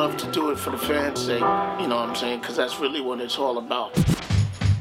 love to do it for the fans' sake, you know what I'm saying? Because that's really what it's all about.